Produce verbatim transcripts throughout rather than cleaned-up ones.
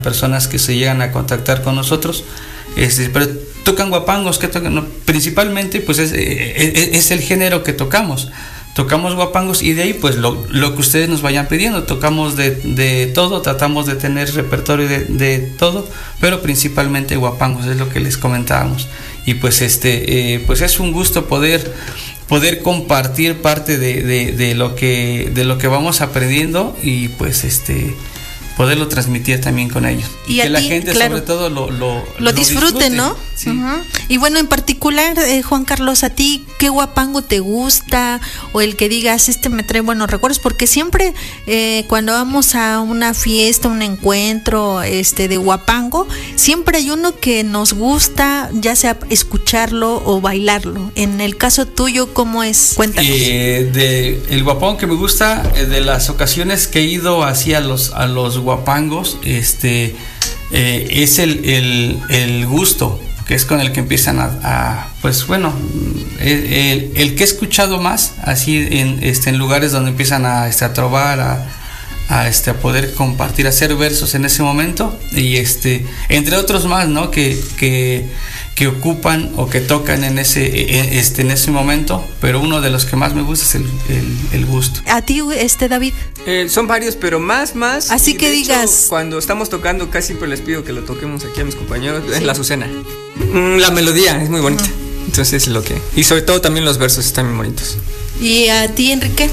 personas que se llegan a contactar con nosotros, este, pero tocan guapangos, que tocan, no, principalmente pues es, es, es el género que tocamos, tocamos guapangos y de ahí pues lo, lo que ustedes nos vayan pidiendo, tocamos de, de todo, tratamos de tener repertorio de, de todo, pero principalmente guapangos, es lo que les comentábamos, y pues este, eh, pues es un gusto poder poder compartir parte de, de, de lo que de lo que vamos aprendiendo y pues este poderlo transmitir también con ellos y, y que ti, la gente claro, sobre todo lo, lo, lo, lo disfrute, disfrute, ¿no? Sí. Uh-huh. Y bueno, en particular, eh, Juan Carlos, ¿a ti qué guapango te gusta? O el que digas, este me trae buenos recuerdos, porque siempre eh, cuando vamos a una fiesta, un encuentro este de guapango, siempre hay uno que nos gusta, ya sea escucharlo o bailarlo. En el caso tuyo, ¿cómo es? Cuéntanos. Eh, de el guapango que me gusta, eh, de las ocasiones que he ido así a los, a los guapangos, este eh, es el, el, el gusto, que es con el que empiezan a, a pues bueno, el, el, el que he escuchado más así en, este, en lugares donde empiezan a, este, a trobar, a, a, este, a poder compartir, a hacer versos en ese momento, y este entre otros más, ¿no? que, que, que ocupan o que tocan en ese, este, en ese momento, pero uno de los que más me gusta es el, el, el gusto. ¿A ti, este David? Eh, son varios, pero más, más. Así que digas. Hecho, cuando estamos tocando, casi siempre les pido que lo toquemos aquí a mis compañeros. Sí. Es la Azucena. Mm, la melodía es muy bonita. Uh-huh. Entonces, lo que. Y sobre todo también los versos están muy bonitos. ¿Y a ti, Enrique?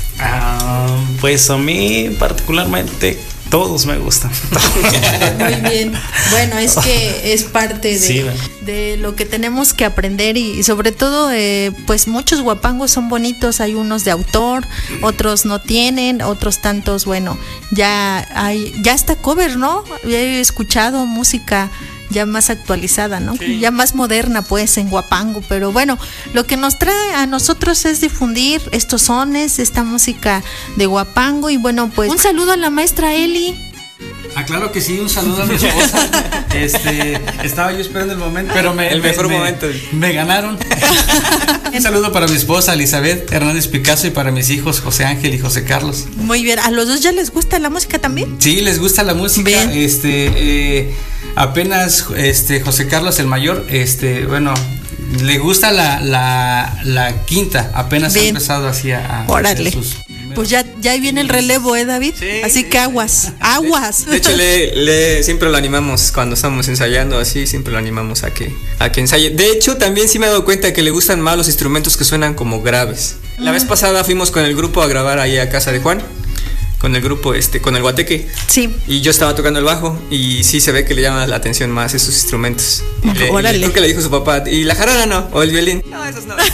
Uh, pues a mí, particularmente, todos me gustan. Muy bien. Bueno, es que es parte de, sí, de lo que tenemos que aprender y, y sobre todo, eh, pues muchos guapangos son bonitos. Hay unos de autor, otros no tienen, otros tantos, bueno, ya hay, ya está cover, ¿no? He escuchado música ya más actualizada, ¿no? Sí. Ya más moderna, pues, en guapango, pero bueno, lo que nos trae a nosotros es difundir estos sones, esta música de guapango, y bueno, pues, un saludo a la maestra Eli. Ah, claro que sí, un saludo a mi esposa. Este, estaba yo esperando el momento, pero me, el mejor me, momento. Me, me ganaron. Un saludo para mi esposa Elizabeth Hernández Picasso y para mis hijos José Ángel y José Carlos. Muy bien, ¿a los dos ya les gusta la música también? Sí, les gusta la música. Bien. Este, eh, apenas, este, José Carlos el mayor, este, bueno, le gusta la, la, la quinta, apenas bien. Ha empezado así a, a Órale. Sus... Pues ya, ya viene el relevo, ¿eh, David? Sí, así que aguas, aguas. De hecho, le, le, siempre lo animamos cuando estamos ensayando, así, siempre lo animamos a que, a que ensaye. De hecho, también sí me he dado cuenta que le gustan más los instrumentos que suenan como graves. La mm. vez pasada fuimos con el grupo a grabar ahí a casa de Juan, con el grupo, este, con el guateque. Sí. Y yo estaba tocando el bajo y sí se ve que le llama la atención más esos instrumentos. Le, Órale. Creo que le dijo su papá, ¿y la jarana no? ¿O el violín? No, esos no.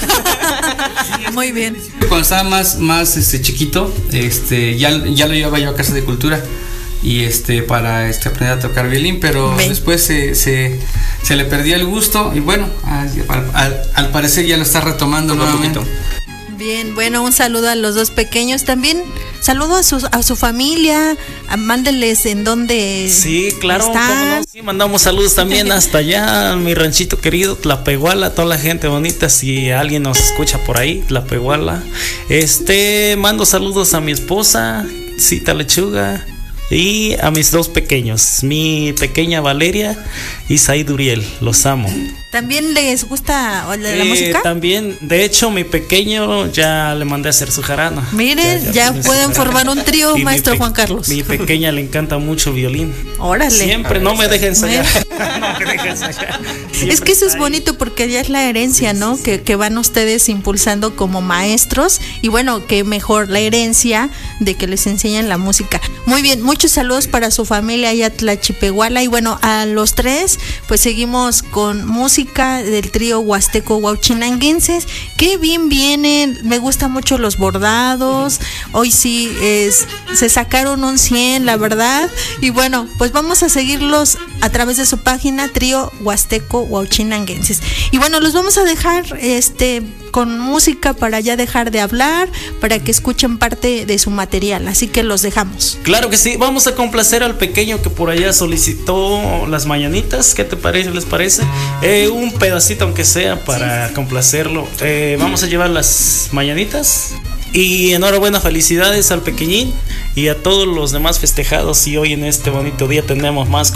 Muy bien. Cuando estaba más, más este, chiquito, este, ya, ya lo llevaba yo a casa de cultura y este para este, aprender a tocar violín, pero Ven. después se, se, se le perdió el gusto y bueno, al, al, al parecer ya lo está retomando un poquito. Bien, bueno, un saludo a los dos pequeños también. Saludo a su, a su familia, a, mándenles en dónde sí, claro, están. No, sí, mandamos saludos también hasta allá, a mi ranchito querido, Tlapehuala, toda la gente bonita, si alguien nos escucha por ahí, Tlapehuala. Este, mando saludos a mi esposa, Cita Lechuga, y a mis dos pequeños, mi pequeña Valeria y Said Uriel, los amo. ¿También les gusta la, la eh, música? También, de hecho, mi pequeño ya le mandé a hacer su jarana. Miren, ya, ya, ya pueden formar un trío, y maestro pe- Juan Carlos. Mi pequeña le encanta mucho violín. Órale. Siempre, no me dejen ensayar. No me dejen ensayar. Es que eso es bonito porque ya es la herencia, ¿no? Sí, sí, que, que van ustedes impulsando como maestros. Y bueno, que mejor la herencia de que les enseñan la música. Muy bien, muchos saludos para su familia allá Tlachipehuala. Y bueno, a los tres, pues seguimos con música del trío Huasteco Huauchinanguenses. Qué bien vienen, me gustan mucho los bordados. Hoy sí es, se sacaron un cien, la verdad. Y bueno, pues vamos a seguirlos a través de su página, trío Huasteco Huauchinanguenses. Y bueno, los vamos a dejar este con música para ya dejar de hablar, para que escuchen parte de su material, así que los dejamos. Claro que sí, vamos a complacer al pequeño que por allá solicitó las mañanitas. ¿Qué te parece? ¿Les parece? Eh, un pedacito aunque sea para sí. complacerlo. Eh, vamos a llevar las mañanitas. Y enhorabuena, felicidades al pequeñín y a todos los demás festejados. Y hoy en este bonito día tenemos más